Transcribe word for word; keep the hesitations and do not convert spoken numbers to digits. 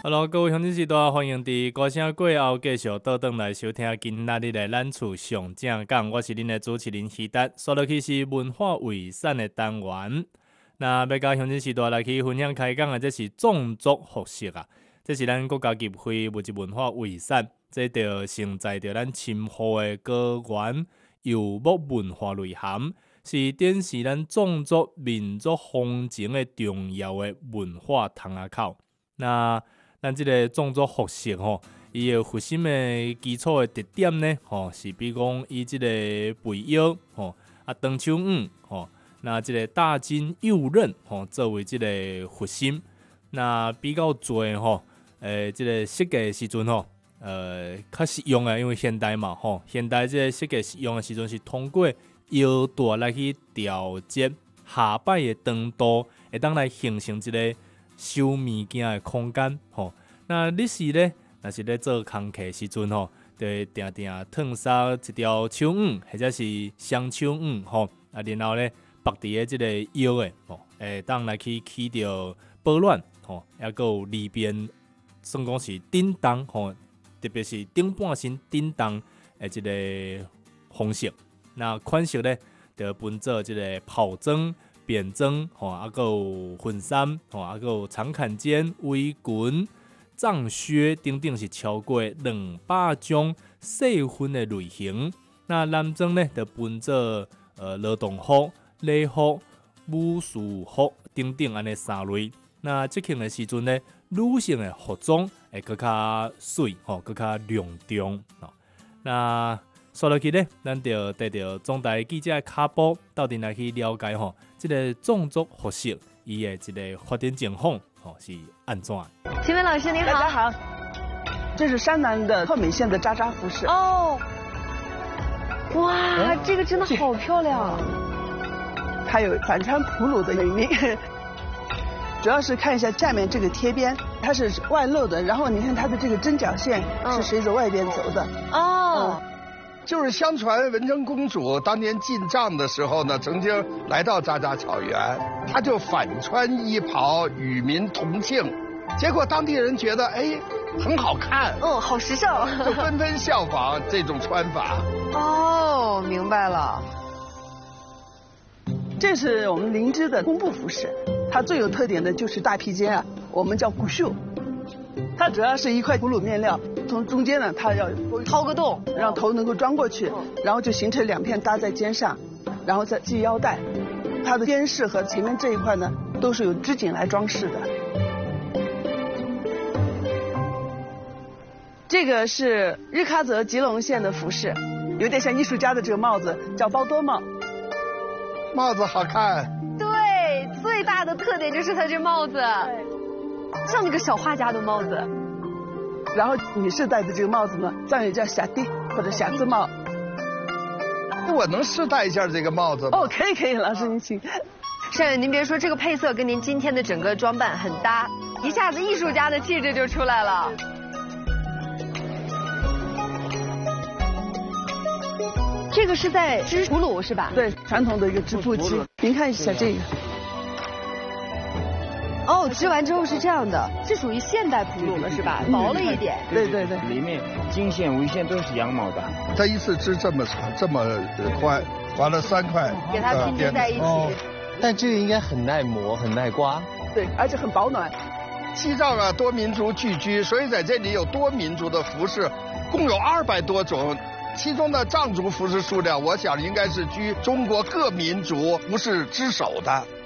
Hello， 各位乡亲时代，欢迎伫歌声过后继续倒转来收听今仔日的咱厝上正讲，我是恁的主持人希达，说落去是文化遗产的单元。那要甲乡亲时代来去分享开讲的，这是种族服饰啊，这是咱国家级非物质文化遗产，这就承载着咱深厚的高原游牧文化内涵，是展示咱种族民族风情的重要的文化窗仔口。那咱即个种族服饰吼，伊个核心的基础的特点呢，吼是比如讲伊即个背腰吼啊长手腕吼，那即个大襟右衽吼作为即个核心。那比较侪吼，诶、呃，即、这个设计时阵吼，呃，较实用的，因为现代嘛吼，现代即个设计实用的时阵是通过腰带来去调节下摆的长度，会当来形成一个收物件的空间吼。那你是咧，若是咧做工课时阵吼，就会定定烫杀一条手腕，或者是双手腕吼，啊，然后咧绑伫个即个腰的吼，会当来去起着保暖吼，还佫有里边算讲是顶动吼，特别是顶半身顶动的即个方式。那款式咧，就分做即个袍装、便装吼，啊，佫有婚衫吼，啊，佫有长坎肩、围裙、藏靴等等，是超过两百种细分的类型。那男装呢，就分做呃劳动服、礼服、武士服等等安尼三类。那即庆的时阵呢，女性的服装会更较水吼，更较亮重吼。那说落去呢，咱就带着总台记者的脚步，到底来去了解吼，即、这个种族服饰伊的一个发展情况吼是安怎？ 秦文老师你好， 大家好，这是山南的鹤美县的扎扎服饰。 哦，哇，嗯、这个真的好漂亮。 它有反穿普鲁的美名，主要是看一下下面这个贴边，它是外露的，然后你看它的这个针脚线是随着外边走的。 嗯、哦。 嗯，就是相传文成公主当年进帐的时候呢，曾经来到扎扎草原，她就反穿衣袍与民同庆，结果当地人觉得哎很好看， 嗯，好时尚， 就纷纷效仿这种穿法。 哦，明白了。 这是我们灵芝的工布服饰，它最有特点的就是大披肩啊，我们叫骨袖。它主要是一块普鲁面料，从中间呢，它要掏个洞， 让头能够装过去，然后就形成两片搭在肩上，然后再系腰带。它的肩饰和前面这一块呢，都是有织锦来装饰的。这个是日喀则吉隆县的服饰，有点像艺术家的这个帽子，叫包多帽。 帽子好看。 对，最大的特点就是它这帽子。像那个小画家的帽子， 然后女士戴的这个帽子呢，藏语叫霞地或者霞字帽。 我能试戴一下这个帽子吗？ 哦，可以可以，老师您请。 单远，您别说，这个配色跟您今天的整个装扮很搭，一下子艺术家的气质就出来了。这个是在织普鲁是吧？ 对，传统的一个织布机。您看一下这个。 哦，织完之后是这样的，是属于现代普鲁了是吧？薄了一点。 对对对， 里面经线、围线都是羊毛的。 它一次织这么长，这么宽，完了三块， 给它拼接在一起。 哦，但这个应该很耐磨，很耐刮。 对，而且很保暖。 西藏啊，多民族聚居，所以在这里有多民族的服饰，共有二百多种。其中的藏族服饰数量，我想应该是居中国各民族服饰之首的。